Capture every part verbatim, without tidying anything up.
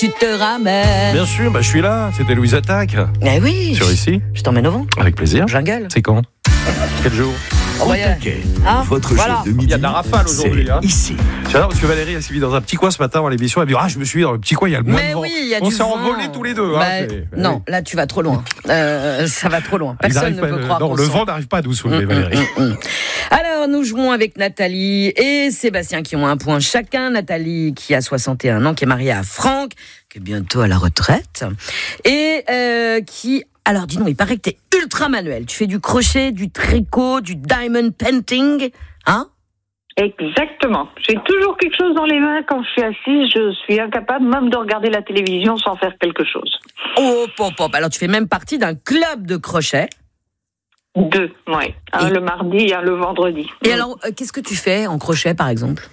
Tu te ramènes. Bien sûr, bah, je suis là, c'était Louise Attaque. Eh oui. Sur ici. Je t'emmène au vent. Avec plaisir. Jungle. C'est quand? Quel jour? Oh, ouais. Hein Votre voilà. jeu de midi. Il y a de la rafale aujourd'hui. Hein. Ici. J'adore parce que Valérie elle s'est mise dans un petit coin ce matin avant l'émission. Elle a dit ah je me suis mis dans le petit coin, il y a le moins Mais de vent. oui, il y a On du s'est vent. envolés tous les deux. Bah, hein, c'est... non, là tu vas trop loin. Euh, ça va trop loin. Ils Personne ne pas, peut euh, croire. Non, qu'on le s'en- vent n'arrive pas à nous soulever, Mmh, Valérie. mmh, mmh. Alors nous jouons avec Nathalie et Sébastien qui ont un point chacun. Nathalie qui a soixante et un ans, qui est mariée à Franck, qui est bientôt à la retraite et euh, qui... Alors dis donc, il paraît que t'es ultra manuel. Tu fais du crochet, du tricot, du diamond painting, hein? Exactement. J'ai toujours quelque chose dans les mains quand je suis assise. Je suis incapable même de regarder la télévision sans faire quelque chose. Oh, pop, pop. Alors tu fais même partie d'un club de crochet. Deux, oui. Un Et- le mardi, un le vendredi. Et alors, euh, qu'est-ce que tu fais en crochet, par exemple?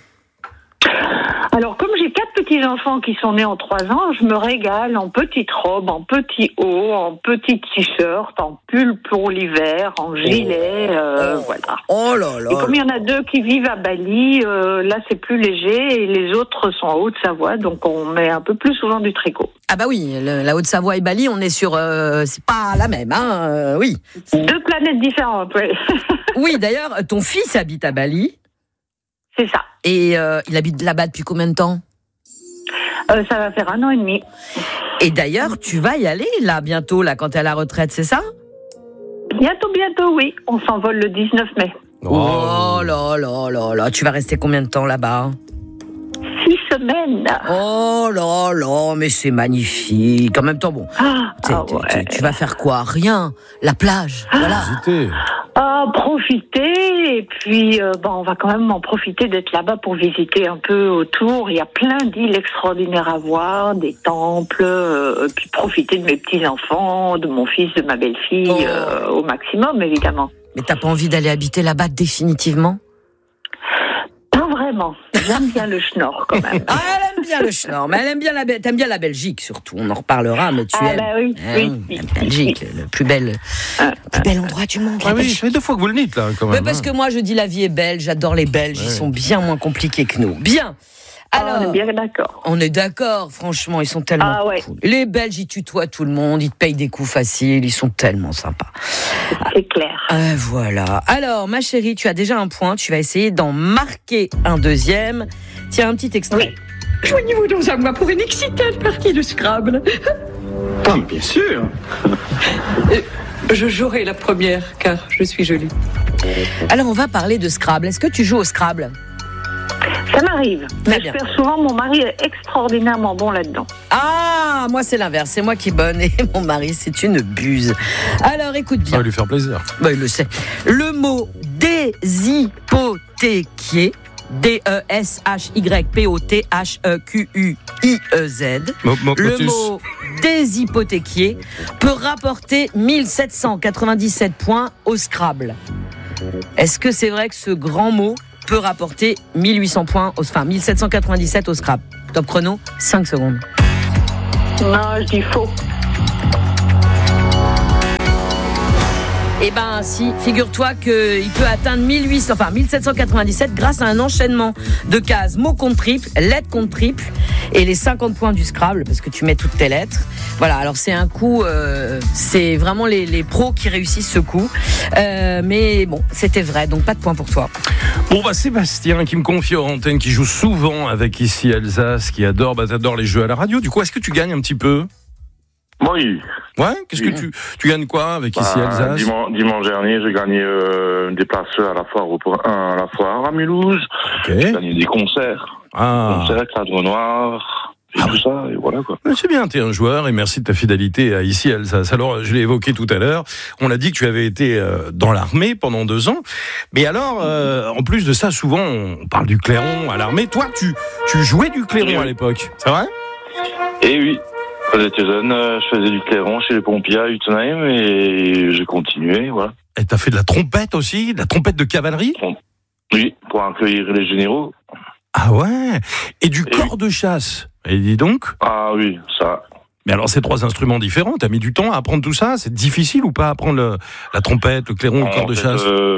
Alors, comme j'ai quatre petits-enfants qui sont nés en trois ans, je me régale en petites robes, en petits hauts, en petits t-shirts, en pull pour l'hiver, en gilet, euh, Oh. voilà. Oh là là. Et comme il y en a deux qui vivent à Bali, euh, là c'est plus léger et les autres sont en Haute-Savoie, donc on met un peu plus souvent du tricot. Ah bah oui, le- la Haute-Savoie et Bali, on est sur... euh, c'est pas la même, hein, euh, oui. Deux planètes différentes, oui. Oui, d'ailleurs, ton fils habite à Bali C'est ça. et euh, il habite là-bas depuis combien de temps? Euh, ça va faire un an et demi. Et d'ailleurs, tu vas y aller là bientôt, là, quand t'es à la retraite, c'est ça? Bientôt, bientôt, oui. On s'envole le dix-neuf mai. Oh là là là là, tu vas rester combien de temps là-bas? Six semaines. Oh là là, mais c'est magnifique. En même temps, bon, Ah, t'es- ah t'es- ouais. t'es- tu vas faire quoi? Rien. La plage, voilà. Visiter. Ah, profiter, et puis euh, bon, on va quand même en profiter d'être là-bas pour visiter un peu autour. Il y a plein d'îles extraordinaires à voir, des temples, euh, puis profiter de mes petits-enfants, de mon fils, de ma belle-fille, Oh. euh, au maximum, évidemment. Mais t'as pas envie d'aller habiter là-bas définitivement? Pas vraiment. J'aime bien le schnorr, quand même. Ah, elle aime bien le schnorr, mais elle aime bien la, Be- t'aimes bien la Belgique surtout. On en reparlera, mais tu Ah, aimes. bah oui, Hein, oui, oui, la Belgique, le plus bel, Ah, le plus bel endroit du monde. Ah la oui, Belgique. ça fait deux fois que vous le dites là quand Mais même. parce hein. que moi je dis la vie est belle, j'adore les Belges, ils Ouais. sont bien moins compliqués que nous. Bien. Alors, Ah, on est bien d'accord. on est d'accord, franchement, ils sont tellement Ah ouais. cool. Les Belges, ils tutoient tout le monde, ils te payent des coups faciles, ils sont tellement sympas. C'est clair. Euh, voilà. Alors, ma chérie, tu as déjà un point, tu vas essayer d'en marquer un deuxième. Tiens, un petit extrait. Joignez-vous donc à moi pour une excitante partie de Scrabble. Ah, mais bien sûr. Je jouerai la première, car je suis jolie. Alors, on va parler de Scrabble. Est-ce que tu joues au Scrabble? Ça m'arrive. Très Mais bien. je perds souvent, mon mari est extraordinairement bon là-dedans. Ah, moi c'est l'inverse, c'est moi qui bonne et mon mari c'est une buse. Alors écoute Ça bien, va lui faire plaisir. bah, il le sait. Le mot déshypothéquier, D E S H Y P O T H E Q U I E Z. Mo- mo- Le motus. mot déshypothéquier peut rapporter mille sept cent quatre-vingt-dix-sept points au Scrabble. Est-ce que c'est vrai que ce grand mot peut rapporter mille huit cents points, au, enfin mille sept cent quatre-vingt-dix-sept au Scrabble? Top chrono, cinq secondes. Non, je dis faux. Eh ben si, figure-toi qu'il peut atteindre mille huit cents, enfin mille sept cent quatre-vingt-dix-sept grâce à un enchaînement de cases mots contre triple, lettres contre triple et les cinquante points du Scrabble parce que tu mets toutes tes lettres. Voilà, alors c'est un coup, euh, c'est vraiment les, les pros qui réussissent ce coup. Euh, mais bon, c'était vrai, donc pas de points pour toi. Bon bah Sébastien qui me confie en antenne, qui joue souvent avec ici Alsace, qui adore, bah t'adores les jeux à la radio. Du coup, est-ce que tu gagnes un petit peu? Oui. Ouais. Qu'est-ce Oui. que tu tu gagnes quoi avec ici Bah, Alsace? dimanche, dimanche dernier, j'ai gagné euh, des places à la foire au, à la foire à Mulhouse. J'ai Ok. gagné des concerts, Ah. concerts, Cadre Noir, et tout ça, et voilà quoi. Mais c'est bien, t'es un joueur et merci de ta fidélité à ici Alsace. Alors, je l'ai évoqué tout à l'heure, on a dit que tu avais été euh, dans l'armée pendant deux ans. Mais alors, euh, en plus de ça, souvent, on parle du clairon à l'armée. Toi, tu, tu jouais du clairon à l'époque, c'est vrai? Et oui, quand j'étais jeune, euh, je faisais du clairon chez les pompiers à Utenheim et j'ai continué, voilà. Et t'as fait de la trompette aussi, de la trompette de cavalerie? Oui, pour accueillir les généraux. Ah ouais. Et du Et corps de chasse. Et dis donc. Ah oui, ça. Mais alors, c'est trois instruments différents. T'as mis du temps à apprendre tout ça? C'est difficile ou pas à apprendre le, la trompette, le clairon, le corps En de fait, chasse? euh,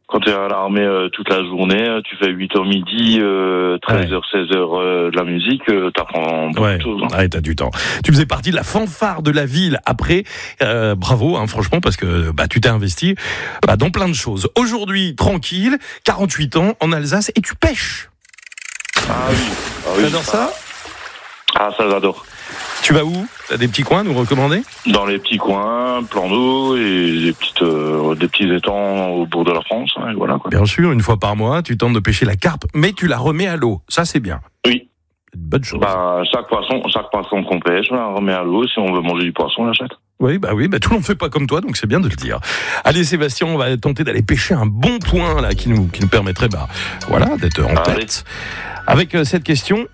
Quand tu es à l'armée euh, toute la journée, euh, tu fais huit heures midi, euh, treize heures, seize heures euh, de la musique, euh, t'apprends beaucoup Ouais, de choses. Hein. ouais, t'as du temps. Tu faisais partie de la fanfare de la ville après. Euh, bravo, hein, franchement, parce que bah, tu t'es investi bah, dans plein de choses. Aujourd'hui, tranquille, quarante-huit ans, en Alsace, et tu pêches. Ah oui. Ah, oui T'adores ça? Ah, ça j'adore. Tu vas où? T'as des petits coins à nous recommander? Dans les petits coins, plans d'eau et des petites, euh, des petits étangs au bord de la France, hein, et voilà quoi. Bien sûr, une fois par mois, tu tentes de pêcher la carpe, mais tu la remets à l'eau. Ça, c'est bien. Oui. Une bonne chose. Bah, chaque poisson, chaque poisson qu'on pêche, on la remet à l'eau. Si on veut manger du poisson, on l'achète. Oui, bah oui, bah tout le monde fait pas comme toi, donc c'est bien de le dire. Allez, Sébastien, on va tenter d'aller pêcher un bon point là qui nous qui nous permettrait, bah voilà, d'être en Allez. tête. Avec euh, cette question.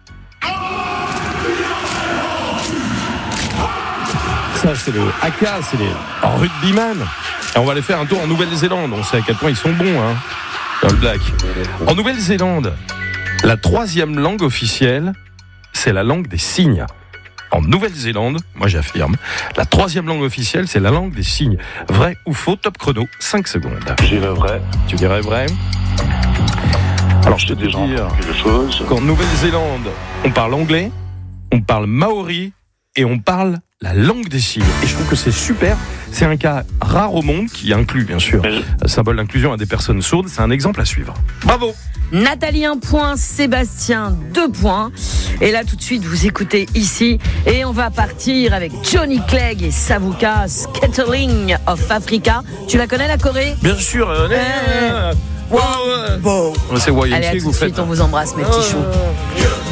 Ça, c'est le haka, c'est les rugbyman. Et on va aller faire un tour en Nouvelle-Zélande. On sait à quel point ils sont bons, hein. Dans le black. En Nouvelle-Zélande, la troisième langue officielle, c'est la langue des signes. En Nouvelle-Zélande, moi j'affirme, la troisième langue officielle, c'est la langue des signes. Vrai ou faux? Top chrono, cinq secondes. J'irais vrai. Tu dirais vrai? Alors je te Des dis gens quelque chose. qu'en Nouvelle-Zélande, on parle anglais, on parle maori et on parle la langue des signes. Et je trouve que c'est super. C'est un cas rare au monde qui inclut, bien sûr, un symbole d'inclusion à des personnes sourdes. C'est un exemple à suivre. Bravo! Nathalie, un point. Sébastien, deux points. Et là, tout de suite, vous écoutez ici. Et on va partir avec Johnny Clegg et Savuka, Scattering of Africa. Tu la connais, la Corée? Bien sûr. Euh, Euh, euh, wow. euh, Bon. C'est Y M C Allez, à que tout vous de faites. suite, on vous embrasse, mes petits choux.